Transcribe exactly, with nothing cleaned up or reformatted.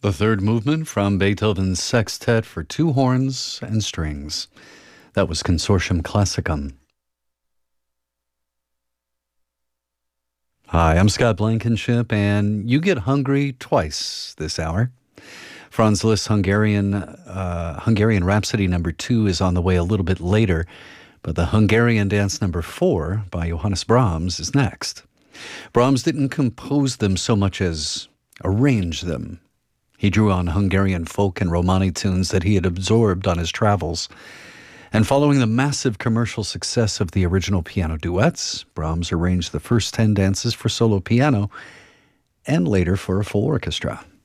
The third movement from Beethoven's Sextet for Two Horns and Strings. That was Consortium Classicum. Hi, I'm Scott Blankenship, and you get hungry twice this hour. Franz Liszt's Hungarian, uh, Hungarian Rhapsody number two is on the way a little bit later, but the Hungarian Dance number four by Johannes Brahms is next. Brahms didn't compose them so much as arrange them. He drew on Hungarian folk and Romani tunes that he had absorbed on his travels. And following the massive commercial success of the original piano duets, Brahms arranged the first ten dances for solo piano and later for a full orchestra.